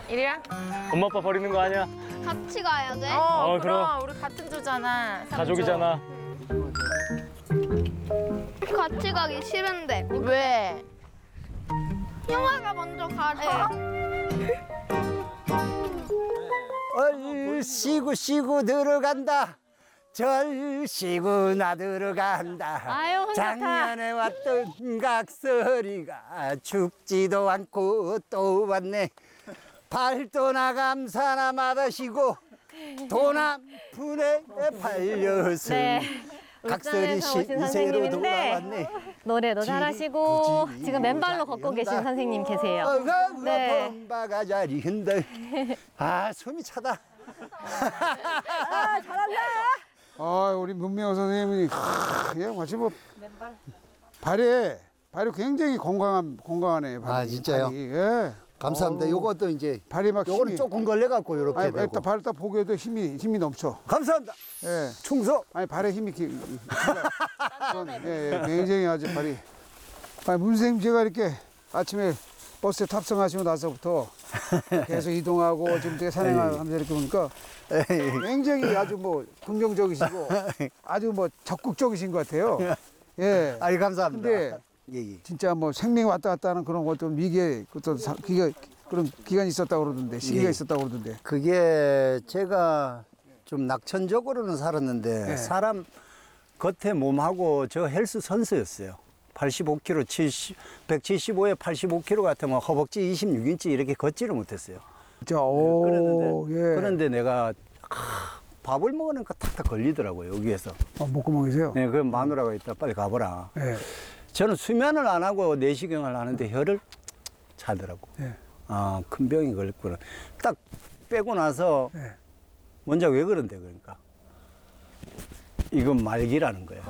이리야? 엄마 아빠 버리는 거 아니야? 같이 가야 돼? 그럼. 그럼 우리 같은 조잖아. 삼조. 가족이잖아. 같이 가기 싫은데. 왜? 형아가 먼저 가래. 쉬고 들어간다. 쉬고 들어간다. 아유, 혼자 작년에 왔던 각설이가 죽지도 않고 또 왔네. 발도나 감사나 받으시고 돈 한 푼에 팔려서 네. 각설이 울산에서 오신 신세로 선생님인데 돌아왔네. 노래도 잘하시고 지금 맨발로 걷고 계신 선생님 계세요. 네. 범바가 자리 흔들. 아 숨이 차다. 우리 문명호 선생님이 마치 뭐 발이 굉장히 건강하네. 발이. 아, 진짜요? 발이. 예. 감사합니다. 요것도 이제 발이 막 요거는 힘이. 조금 걸려갖고 이렇게 되고. 발을 딱 보기에도 힘이 넘쳐. 감사합니다. 예. 충성. 아니 발에 힘이 굉장히 아주 발이. 문 선생님 제가 이렇게 아침에 버스에 탑승하시고 나서부터 계속 이동하고 지금 되게 산행하면서 이렇게 보니까 굉장히 아주 뭐 긍정적이시고 아주 뭐 적극적이신 것 같아요. 예. 아이 감사합니다. 근데 예. 진짜 뭐 생명이 왔다 갔다 하는 그런 어떤 위기에 어떤 그런 기간이 있었다고 그러던데 시기가 예. 있었다고 그러던데. 그게 제가 좀 낙천적으로는 살았는데 네. 사람 겉에 몸하고 저 헬스 선수였어요. 85kg, 175에 85kg 같으면 허벅지 26인치 이렇게 걷지를 못했어요. 진짜 오, 예. 그런데 내가 밥을 먹으니까 탁탁 걸리더라고요, 여기에서. 목구멍이세요? 네, 그 마누라가 있다, 빨리 가보라. 예. 저는 수면을 안 하고 내시경을 하는데 혀를 차더라고. 예. 아, 큰 병이 걸렸구나. 딱 빼고 나서 예. 먼저 왜 그런데 그러니까 이건 말기라는 거야.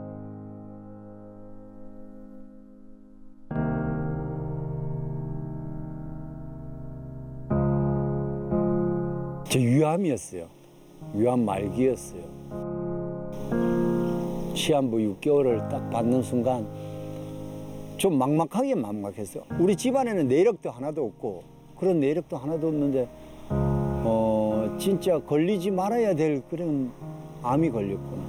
저 위암이었어요. 위암 말기였어요. 시한부 6개월을 딱 받는 순간 좀 막막하게 막막했어요. 우리 집안에는 내력도 하나도 없고 그런 내력도 하나도 없는데 진짜 걸리지 말아야 될 그런 암이 걸렸구나.